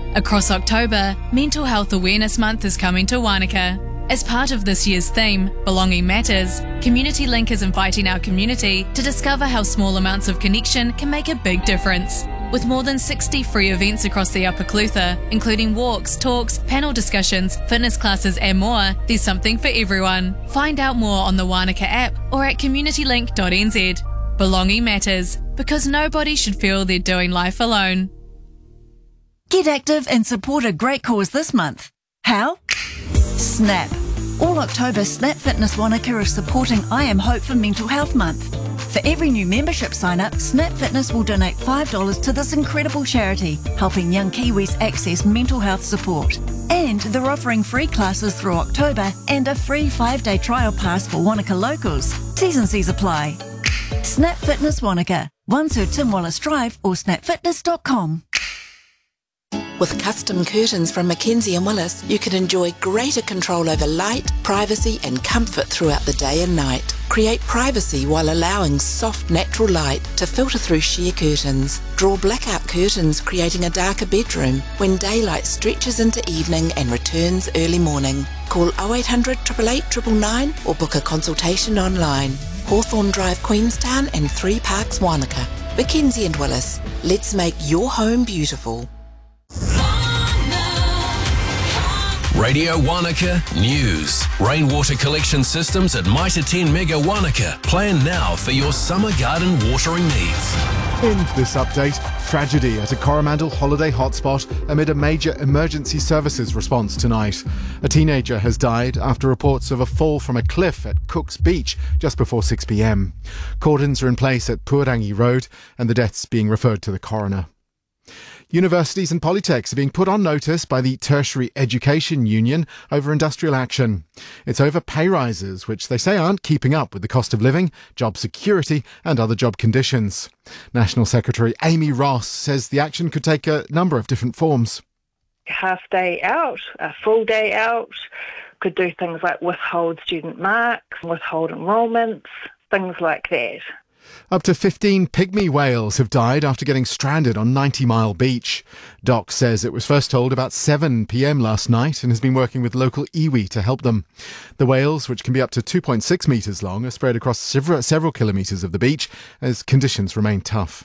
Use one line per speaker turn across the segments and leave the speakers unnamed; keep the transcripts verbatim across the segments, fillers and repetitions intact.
Across October, Mental Health Awareness Month is coming to Wanaka. As part of this year's theme, Belonging Matters, Community Link is inviting our community to discover how small amounts of connection can make a big difference. With more than sixty free events across the Upper Clutha, including walks, talks, panel discussions, fitness classes and more, there's something for everyone. Find out more on the Wanaka app or at community link dot n z. Belonging matters, because nobody should feel they're doing life alone.
Get active and support a great cause this month. How? Snap. All October, Snap Fitness Wanaka is supporting I Am Hope for Mental Health Month. For every new membership sign-up, Snap Fitness will donate five dollars to this incredible charity, helping young Kiwis access mental health support. And they're offering free classes through October and a free five-day trial pass for Wanaka locals. T's and C's apply. Snap Fitness Wanaka, one Sir Tim Wallace Drive or snap fitness dot com.
With custom curtains from Mackenzie and Willis, you can enjoy greater control over light, privacy and comfort throughout the day and night. Create privacy while allowing soft, natural light to filter through sheer curtains. Draw blackout curtains, creating a darker bedroom when daylight stretches into evening and returns early morning. Call oh eight hundred, eight eight eight, nine nine nine or book a consultation online. Hawthorne Drive, Queenstown and Three Parks, Wanaka. Mackenzie and Willis. Let's make your home beautiful.
Radio Wanaka News. Rainwater collection systems at Mitre ten Mega Wanaka. Plan now for your summer garden watering needs.
In this update, tragedy at a Coromandel holiday hotspot amid a major emergency services response tonight. A teenager has died after reports of a fall from a cliff at Cook's Beach just before six p m. Cordons are in place at Puarangi Road and the deaths being referred to the coroner. Universities and polytechs are being put on notice by the Tertiary Education Union over industrial action. It's over pay rises, which they say aren't keeping up with the cost of living, job security and other job conditions. National Secretary Amy Ross says the action could take a number of different forms.
Half day out, a full day out, could do things like withhold student marks, withhold enrolments, things like that.
Up to fifteen pygmy whales have died after getting stranded on ninety mile Beach. Doc says it was first told about seven p m last night and has been working with local iwi to help them. The whales, which can be up to two point six metres long, are spread across several, several kilometres of the beach as conditions remain tough.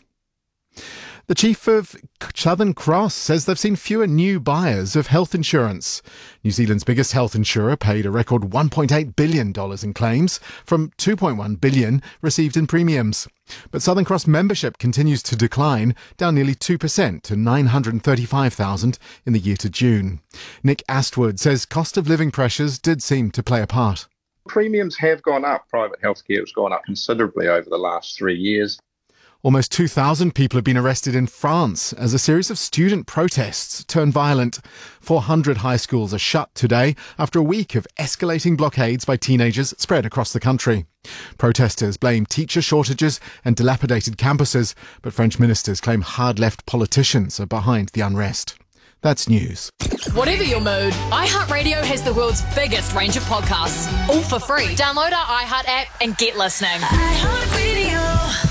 The chief of Southern Cross says they've seen fewer new buyers of health insurance. New Zealand's biggest health insurer paid a record one point eight billion dollars in claims from two point one billion dollars received in premiums. But Southern Cross membership continues to decline, down nearly two percent to nine hundred thirty-five thousand in the year to June. Nick Astwood says cost of living pressures did seem to play a part.
Premiums have gone up. Private healthcare has gone up considerably over the last three years.
Almost two thousand people have been arrested in France as a series of student protests turned violent. four hundred high schools are shut today after a week of escalating blockades by teenagers spread across the country. Protesters blame teacher shortages and dilapidated campuses, but French ministers claim hard-left politicians are behind the unrest. That's news.
Whatever your mood, iHeartRadio has the world's biggest range of podcasts, all for free. Download our iHeart app and get listening.
iHeartRadio.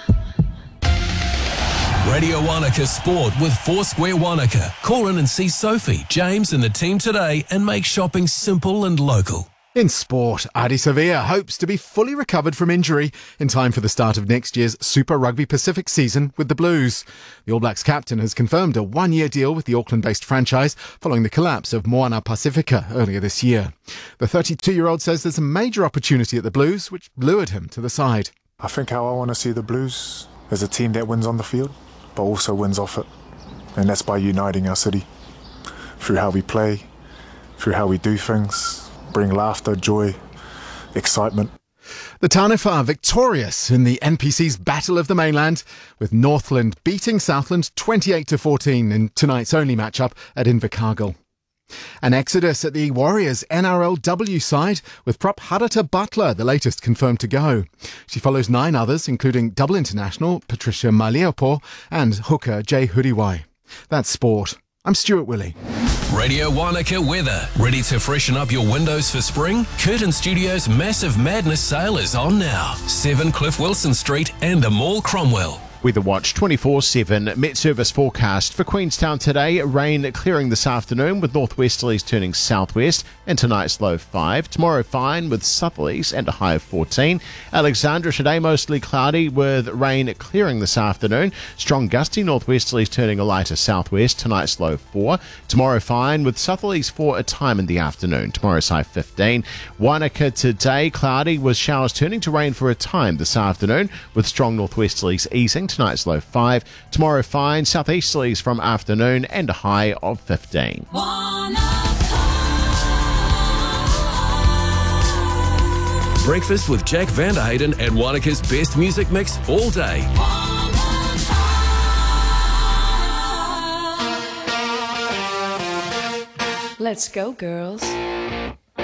Radio Wanaka Sport with Foursquare Wanaka. Call in and see Sophie, James and the team today and make shopping simple and local.
In sport, Adi Sevilla hopes to be fully recovered from injury in time for the start of next year's Super Rugby Pacific season with the Blues. The All Blacks captain has confirmed a one-year deal with the Auckland-based franchise following the collapse of Moana Pacifica earlier this year. The thirty-two-year-old says there's a major opportunity at the Blues, which lured him to the side.
I think how I want to see the Blues is a team that wins on the field, but also wins off it. And that's by uniting our city through how we play, through how we do things, bring laughter, joy, excitement.
The Taniwha are victorious in the N P C's Battle of the Mainland, with Northland beating Southland twenty-eight to fourteen in tonight's only matchup at Invercargill. An exodus at the Warriors N R L W side, with prop Harata Butler the latest confirmed to go. She follows nine others, including double international Patricia Maliapo and hooker Jay Huriwai. That's sport. I'm Stuart Willey.
Radio Wanaka weather. Ready to freshen up your windows for spring? Curtin Studios' Massive Madness sale is on now. seven Cliff Wilson Street and the Mall Cromwell.
Weather Watch twenty-four seven Met Service forecast for Queenstown today. Rain clearing this afternoon with northwesterlies turning southwest and tonight's low five. Tomorrow fine with southerlies and a high of fourteen. Alexandra today mostly cloudy with rain clearing this afternoon. Strong gusty northwesterlies turning a lighter southwest. Tonight's low four. Tomorrow fine with southerlies for a time in the afternoon. Tomorrow's high fifteen. Wanaka today cloudy with showers turning to rain for a time this afternoon with strong northwesterlies easing. Tonight's low five. Tomorrow fine, southeasterlies from afternoon and a high of fifteen.
Breakfast with Jack Van der Hayden and Wanaka's best music mix all day.
Let's go, girls.